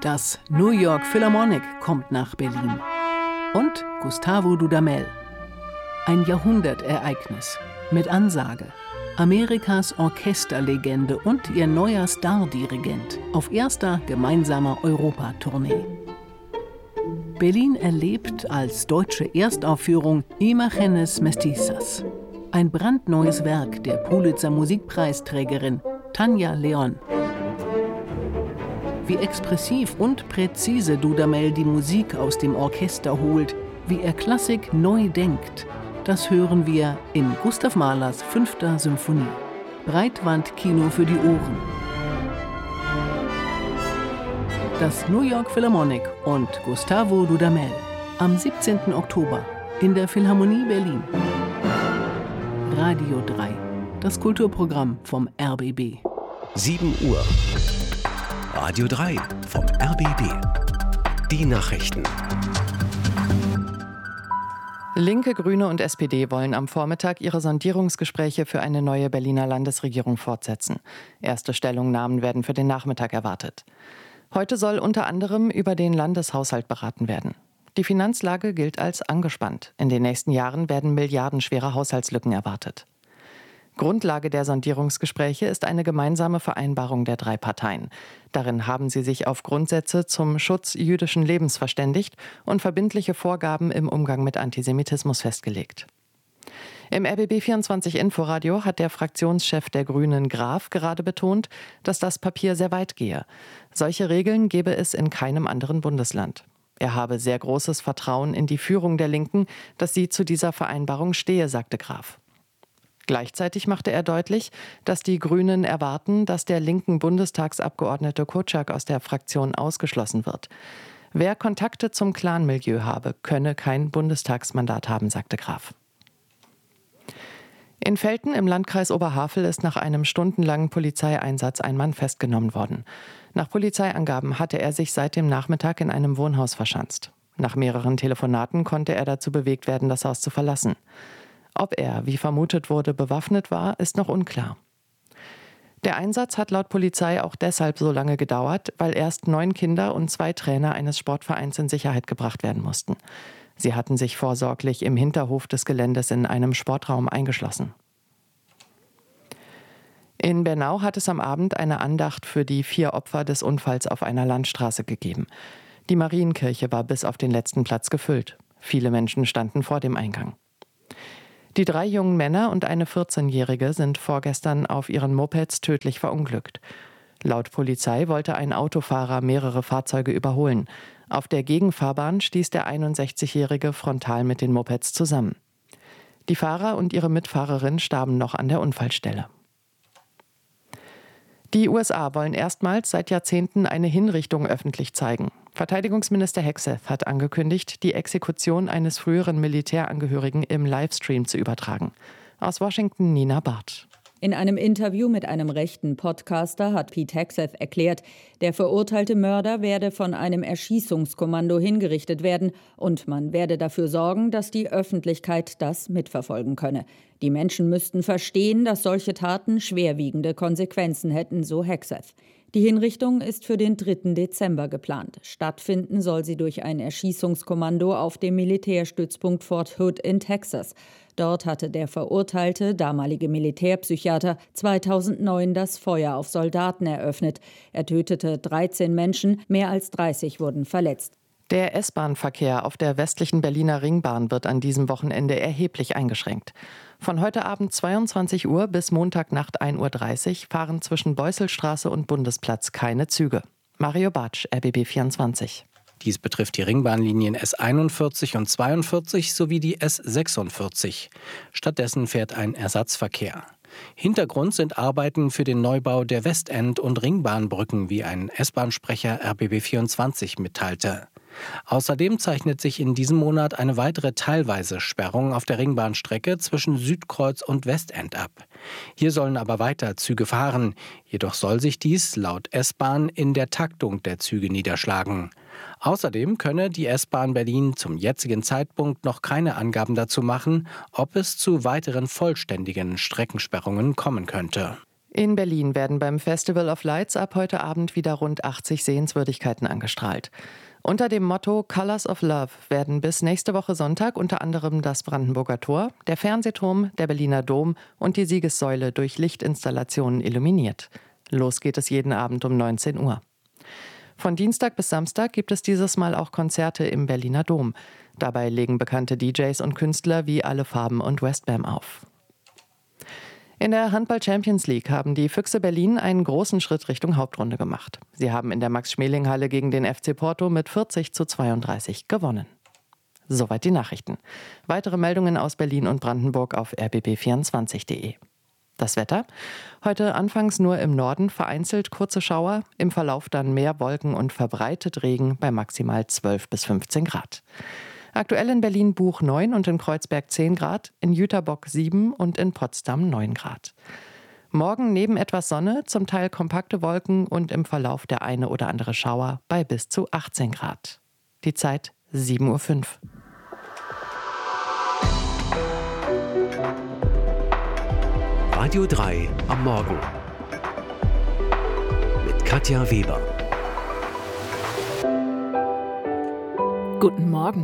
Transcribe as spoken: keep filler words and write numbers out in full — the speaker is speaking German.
Das New York Philharmonic kommt nach Berlin. Und Gustavo Dudamel. Ein Jahrhundertereignis mit Ansage. Amerikas Orchesterlegende und ihr neuer Stardirigent auf erster gemeinsamer Europatournee. Berlin erlebt als deutsche Erstaufführung Imágenes Mestizas. Ein brandneues Werk der Pulitzer-Musikpreisträgerin Tanja León. Wie expressiv und präzise Dudamel die Musik aus dem Orchester holt, wie er Klassik neu denkt, das hören wir in Gustav Mahlers fünfter Symphonie. Breitwandkino für die Ohren. Das New York Philharmonic und Gustavo Dudamel am siebzehnten Oktober in der Philharmonie Berlin. Radio drei, das Kulturprogramm vom R B B. sieben Uhr. Radio drei vom R B B. Die Nachrichten. Linke, Grüne und S P D wollen am Vormittag ihre Sondierungsgespräche für eine neue Berliner Landesregierung fortsetzen. Erste Stellungnahmen werden für den Nachmittag erwartet. Heute soll unter anderem über den Landeshaushalt beraten werden. Die Finanzlage gilt als angespannt. In den nächsten Jahren werden milliardenschwere Haushaltslücken erwartet. Grundlage der Sondierungsgespräche ist eine gemeinsame Vereinbarung der drei Parteien. Darin haben sie sich auf Grundsätze zum Schutz jüdischen Lebens verständigt und verbindliche Vorgaben im Umgang mit Antisemitismus festgelegt. Im R B B vierundzwanzig Inforadio hat der Fraktionschef der Grünen Graf gerade betont, dass das Papier sehr weit gehe. Solche Regeln gebe es in keinem anderen Bundesland. Er habe sehr großes Vertrauen in die Führung der Linken, dass sie zu dieser Vereinbarung stehe, sagte Graf. Gleichzeitig machte er deutlich, dass die Grünen erwarten, dass der linken Bundestagsabgeordnete Kuciak aus der Fraktion ausgeschlossen wird. Wer Kontakte zum Clanmilieu habe, könne kein Bundestagsmandat haben, sagte Graf. In Velten im Landkreis Oberhavel ist nach einem stundenlangen Polizeieinsatz ein Mann festgenommen worden. Nach Polizeiangaben hatte er sich seit dem Nachmittag in einem Wohnhaus verschanzt. Nach mehreren Telefonaten konnte er dazu bewegt werden, das Haus zu verlassen. Ob er, wie vermutet wurde, bewaffnet war, ist noch unklar. Der Einsatz hat laut Polizei auch deshalb so lange gedauert, weil erst neun Kinder und zwei Trainer eines Sportvereins in Sicherheit gebracht werden mussten. Sie hatten sich vorsorglich im Hinterhof des Geländes in einem Sportraum eingeschlossen. In Bernau hat es am Abend eine Andacht für die vier Opfer des Unfalls auf einer Landstraße gegeben. Die Marienkirche war bis auf den letzten Platz gefüllt. Viele Menschen standen vor dem Eingang. Die drei jungen Männer und eine vierzehnjährige sind vorgestern auf ihren Mopeds tödlich verunglückt. Laut Polizei wollte ein Autofahrer mehrere Fahrzeuge überholen. Auf der Gegenfahrbahn stieß der einundsechzigjährige frontal mit den Mopeds zusammen. Die Fahrer und ihre Mitfahrerin starben noch an der Unfallstelle. Die U S A wollen erstmals seit Jahrzehnten eine Hinrichtung öffentlich zeigen. Verteidigungsminister Hegseth hat angekündigt, die Exekution eines früheren Militärangehörigen im Livestream zu übertragen. Aus Washington Nina Barth. In einem Interview mit einem rechten Podcaster hat Pete Hegseth erklärt, der verurteilte Mörder werde von einem Erschießungskommando hingerichtet werden und man werde dafür sorgen, dass die Öffentlichkeit das mitverfolgen könne. Die Menschen müssten verstehen, dass solche Taten schwerwiegende Konsequenzen hätten, so Hegseth. Die Hinrichtung ist für den dritten Dezember geplant. Stattfinden soll sie durch ein Erschießungskommando auf dem Militärstützpunkt Fort Hood in Texas. Dort hatte der verurteilte, damalige Militärpsychiater, zweitausendneun das Feuer auf Soldaten eröffnet. Er tötete dreizehn Menschen, mehr als dreißig wurden verletzt. Der S-Bahn-Verkehr auf der westlichen Berliner Ringbahn wird an diesem Wochenende erheblich eingeschränkt. Von heute Abend zweiundzwanzig Uhr bis Montagnacht ein Uhr dreißig fahren zwischen Beusselstraße und Bundesplatz keine Züge. Mario Bartsch, R B B vierundzwanzig. Dies betrifft die Ringbahnlinien S einundvierzig und zweiundvierzig sowie die S sechsundvierzig. Stattdessen fährt ein Ersatzverkehr. Hintergrund sind Arbeiten für den Neubau der Westend- und Ringbahnbrücken, wie ein S-Bahn-Sprecher R B B vierundzwanzig mitteilte. Außerdem zeichnet sich in diesem Monat eine weitere teilweise Sperrung auf der Ringbahnstrecke zwischen Südkreuz und Westend ab. Hier sollen aber weiter Züge fahren. Jedoch soll sich dies laut S-Bahn in der Taktung der Züge niederschlagen. Außerdem könne die S-Bahn Berlin zum jetzigen Zeitpunkt noch keine Angaben dazu machen, ob es zu weiteren vollständigen Streckensperrungen kommen könnte. In Berlin werden beim Festival of Lights ab heute Abend wieder rund achtzig Sehenswürdigkeiten angestrahlt. Unter dem Motto Colors of Love werden bis nächste Woche Sonntag unter anderem das Brandenburger Tor, der Fernsehturm, der Berliner Dom und die Siegessäule durch Lichtinstallationen illuminiert. Los geht es jeden Abend um neunzehn Uhr. Von Dienstag bis Samstag gibt es dieses Mal auch Konzerte im Berliner Dom. Dabei legen bekannte D Js und Künstler wie Alle Farben und Westbam auf. In der Handball-Champions League haben die Füchse Berlin einen großen Schritt Richtung Hauptrunde gemacht. Sie haben in der Max-Schmeling-Halle gegen den F C Porto mit vierzig zu zweiunddreißig gewonnen. Soweit die Nachrichten. Weitere Meldungen aus Berlin und Brandenburg auf r b b vierundzwanzig punkt d e. Das Wetter? Heute anfangs nur im Norden vereinzelt kurze Schauer, im Verlauf dann mehr Wolken und verbreitet Regen bei maximal zwölf bis fünfzehn Grad. Aktuell in Berlin Buch neun und in Kreuzberg zehn Grad, in Jüterbock sieben und in Potsdam neun Grad. Morgen neben etwas Sonne, zum Teil kompakte Wolken und im Verlauf der eine oder andere Schauer bei bis zu achtzehn Grad. Die Zeit sieben Uhr fünf. Radio drei am Morgen mit Katja Weber. Guten Morgen.